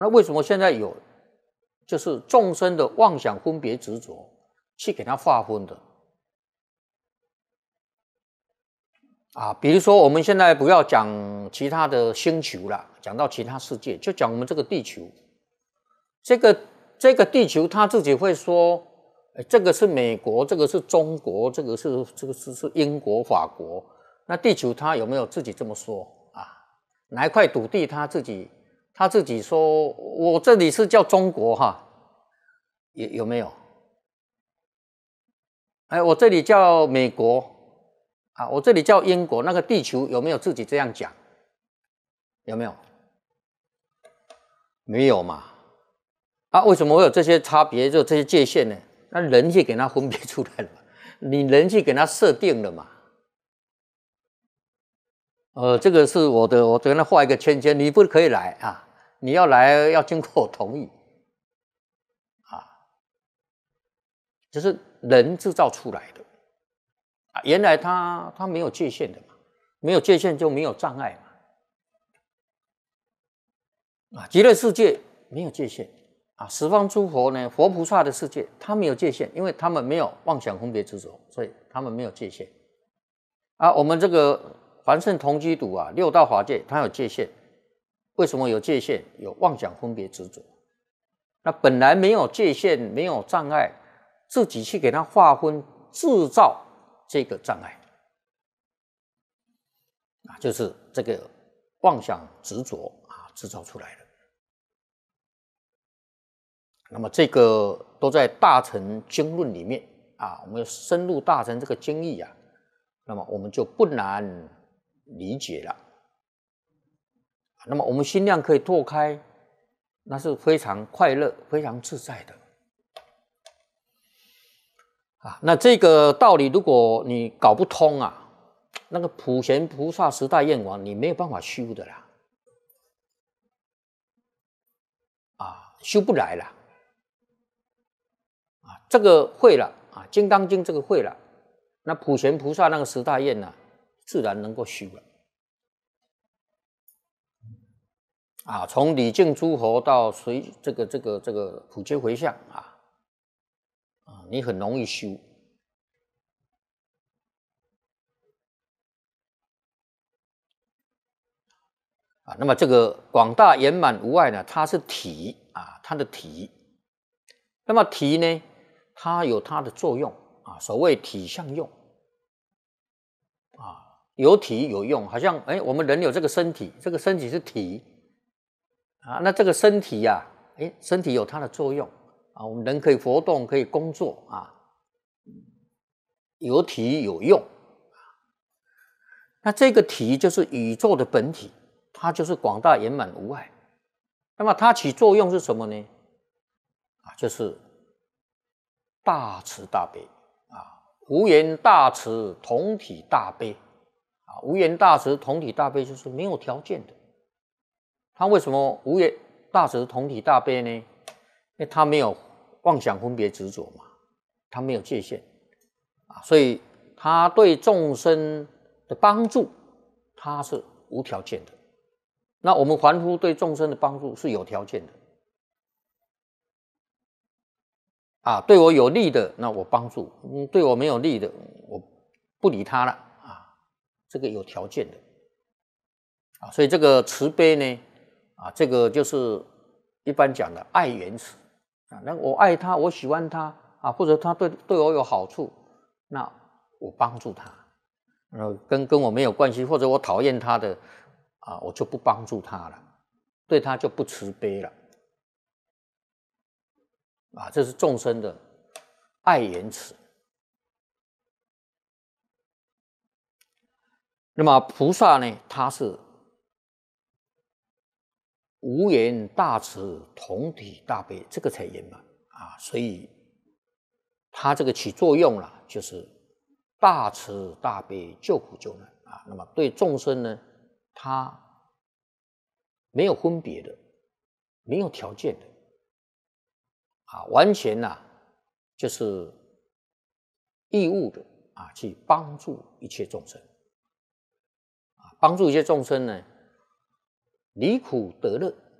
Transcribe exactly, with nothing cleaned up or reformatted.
那为什么现在有，就是众生的妄想分别执着，去给它划分的？啊，比如说我们现在不要讲其他的星球啦，讲到其他世界，就讲我们这个地球。这个这个地球它自己会说，哎，这个是美国，这个是中国，这个是这个是是英国、法国。那地球它有没有自己这么说啊？哪一块土地它自己它自己说，我这里是叫中国哈，有有没有？哎，我这里叫美国。啊，我这里叫英国，那个地球有没有自己这样讲？有没有？没有嘛？啊，为什么会有这些差别，就这些界限呢？那人去给它分别出来了嘛，你人去给它设定了嘛？呃，这个是我的，我给他画一个圈圈，你不可以来啊，你要来要经过我同意，啊，就是人制造出来的。啊，原来它它没有界限的嘛，没有界限就没有障碍嘛。啊，极乐世界没有界限啊，十方诸佛呢，佛菩萨的世界，它没有界限，因为他们没有妄想分别执着，所以他们没有界限。啊，我们这个凡圣同居土啊，六道法界它有界限，为什么有界限？有妄想分别执着。那本来没有界限，没有障碍，自己去给它划分，制造这个障碍啊，就是这个妄想执着啊制造出来的。那么这个都在大乘经论里面啊，我们深入大乘这个经义啊，那么我们就不难理解了。那么我们心量可以拓开，那是非常快乐、非常自在的。啊，那这个道理，如果你搞不通啊，那个普贤菩萨十大愿王，你没有办法修的啦，啊，修不来了，啊，这个会了啊，《金刚经》这个会了，那普贤菩萨那个十大愿呢，自然能够修了。啊，从礼敬诸佛到随这个这个这个普皆回向啊，啊，你很容易修。啊，那么这个广大圆满无碍呢，它是体啊，它的体。那么体呢，它有它的作用啊，所谓体相用啊，有体有用，好像哎，我们人有这个身体，这个身体是体啊，那这个身体呀、啊，哎，身体有它的作用啊，我们人可以活动，可以工作啊，有体有用。那这个体就是宇宙的本体。它就是广大圆满无碍，那么它起作用是什么呢？啊，就是大慈大悲啊，无缘大慈，同体大悲啊，无缘大慈，同体大悲就是没有条件的。它为什么无缘大慈，同体大悲呢？因为它没有妄想分别执着嘛，它没有界限啊，所以它对众生的帮助，它是无条件的。那我们凡夫对众生的帮助是有条件的啊，对我有利的，那我帮助；嗯，对我没有利的，我不理他了啊，这个有条件的啊，所以这个慈悲呢，啊，这个就是一般讲的爱缘慈啊，那我爱他，我喜欢他啊，或者他对对我有好处，那我帮助他，呃，跟跟我没有关系，或者我讨厌他的。啊，我就不帮助他了，对他就不慈悲了，啊，这是众生的爱缘慈。那么菩萨呢，他是无缘大慈，同体大悲，这个才圆满啊，所以他这个起作用了，就是大慈大悲，救苦救难啊。那么对众生呢，他没有分别的，没有条件的啊，完全呐、啊、就是义务的啊，去帮助一切众生啊，帮助一切众生呢，离苦得乐